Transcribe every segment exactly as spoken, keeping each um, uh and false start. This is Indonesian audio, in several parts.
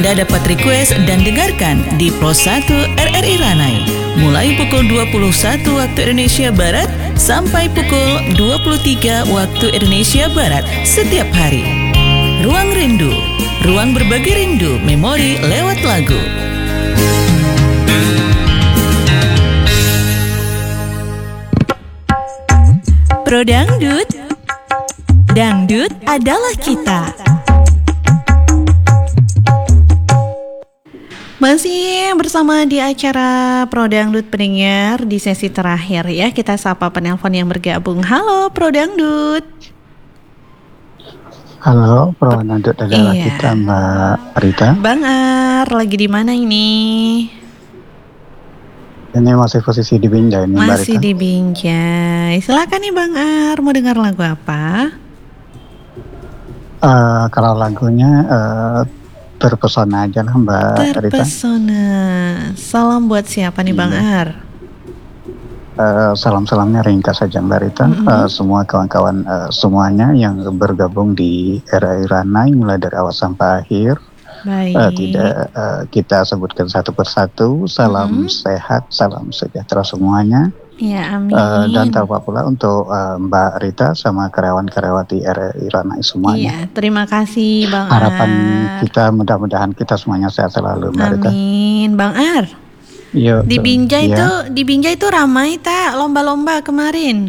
Anda dapat request dan dengarkan di Pro satu R R I Ranai mulai pukul dua puluh satu waktu Indonesia Barat sampai pukul dua puluh tiga waktu Indonesia Barat setiap hari. Ruang Rindu, ruang berbagi rindu memori lewat lagu. Pro Dangdut, dangdut adalah kita. Masih bersama di acara Pro Dangdut pendengar di sesi terakhir ya. Kita sapa penelpon yang bergabung. Halo Pro Dangdut. Halo Pro Dangdut adalah iya. kita Mbak Rita. Bang Ar, lagi di mana ini? Ini masih posisi di Binjai nih Mbak Rita. Masih di Binjai. Silakan nih Bang Ar, mau dengar lagu apa? Uh, kalau lagunya uh, Terpesona aja lah Mbak Rita. Terpesona. Salam buat siapa nih Bang iya. Ar? Uh, salam-salamnya ringkas saja Mbak Rita. Mm-hmm. Uh, semua kawan-kawan uh, semuanya yang bergabung di R R I Ranai mulai dari awal sampai akhir. Baik. Uh, tidak uh, kita sebutkan satu persatu. Salam mm-hmm. sehat, salam sejahtera semuanya. Ya, amin. Uh, dan tak apa pula untuk uh, Mbak Rita sama karyawan-karyawati R R I Ranai semuanya. Iya, terima kasih Bang Ar. Harapan kita mudah-mudahan kita semuanya sehat selalu Mbak Rita. Amin, Bang Ar. Yo, di Binjai iya. tuh, di Binjai tuh ramai tak lomba-lomba kemarin?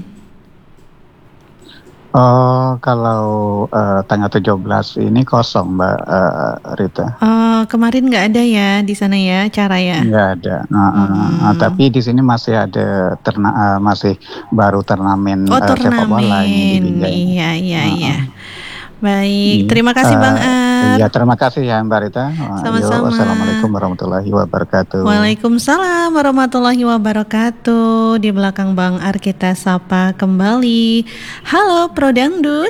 Oh, kalau uh, tanggal tujuh belas ini kosong Mbak uh, Rita. Oh, kemarin nggak ada ya di sana ya acara ya? Nggak ada. Uh, hmm. uh, tapi di sini masih ada terna uh, masih baru turnamen oh, uh, sepak bola ini di Binjai. Iya, iya, uh, iya. Baik, terima kasih Bang Ar. Iya, terima kasih ya Mbak Rita. Sama-sama. Assalamualaikum warahmatullahi wabarakatuh. Waalaikumsalam warahmatullahi wabarakatuh. Di belakang Bang Ar kita sapa kembali. Halo Pro Dangdut.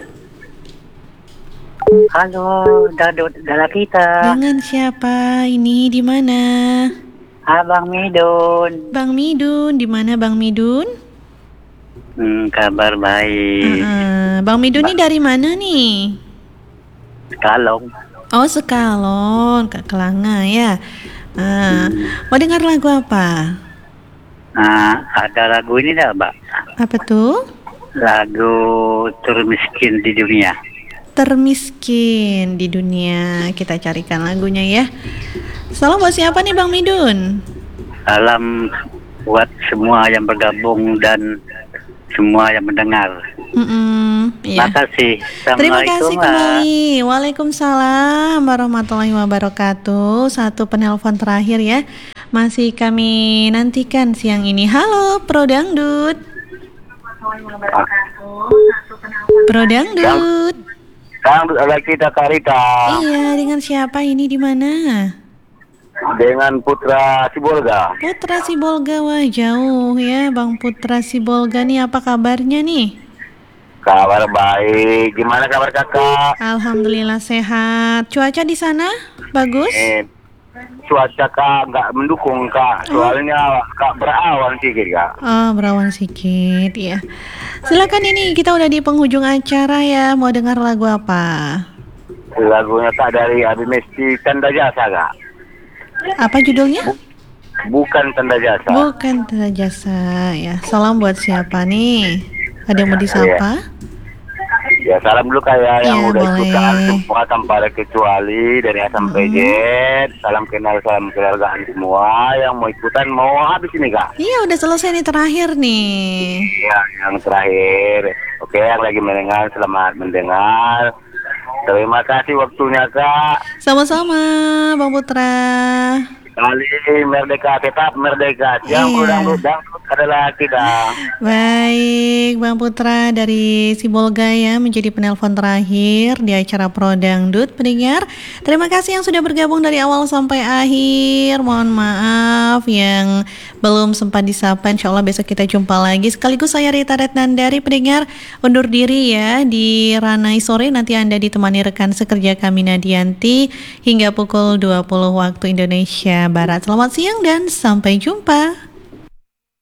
Halo, Dangdut adalah kita. Dengan siapa ini? Di mana? Abang Midun. Bang Midun, di mana Bang Midun? Hmm, kabar baik. Uh-uh. Bang Midun ini dari mana nih? Sekalong. Oh, Sekalon, Kak Kelanga ya. Uh, hmm. Mau dengar lagu apa? Nah, ada lagu ini dah, Mbak. Apa tuh? Lagu Termiskin di Dunia. Termiskin di Dunia. Kita carikan lagunya ya. Salam buat siapa nih Bang Midun? Salam buat semua yang bergabung dan semua yang mendengar. Mm-mm, iya. Terima kasih. Terima kasih kembali. Waalaikumsalam warahmatullahi wabarakatuh. Satu penelpon terakhir ya. Masih kami nantikan siang ini. Halo Pro Dangdut. Pro Dangdut. Dangdut adalah kita Karita. Iya, dengan siapa ini di mana? Dengan Putra Sibolga. Putra Sibolga, wah jauh ya Bang Putra Sibolga nih, apa kabarnya nih? Kabar baik, gimana kabar kakak? Alhamdulillah sehat. Cuaca di sana bagus? Eh, cuaca kak nggak mendukung kak, soalnya kak berawan sedikit kak. Oh, berawan sedikit ya. Silakan, ini kita udah di penghujung acara ya, mau dengar lagu apa? Lagunya kak dari Abi Mesti, Tanda Jasa kak. Apa judulnya? Bukan Tanda Jasa. Bukan Tanda Jasa ya. Salam buat siapa nih? Ada yang mau disapa? Ya, salam dulu kayak yang ya, udah boleh. ikutan semua tanpa ada kecuali dari A sampai Z. Salam kenal, salam keluargaan semua yang mau ikutan mau habis ini kak. Iya, udah selesai nih, terakhir nih. Ya, yang terakhir. Oke, yang lagi mendengar selamat mendengar. Terima kasih waktunya kak. Sama-sama Bang Putra. Kali merdeka, tetap merdeka. Yang Iya. dangdut dangdut adalah kita. Baik, Bang Putra dari Sibolga ya, menjadi penelpon terakhir di acara Pro Dangdut pendengar. Terima kasih yang sudah bergabung dari awal sampai akhir. Mohon maaf yang belum sempat disapa. Insya Allah besok kita jumpa lagi. Sekaligus saya Rita Retnandari pendengar undur diri ya di Ranai sore. Nanti Anda ditemani rekan sekerja kami Nadianti hingga pukul dua puluh waktu Indonesia Barat. Selamat siang dan sampai jumpa.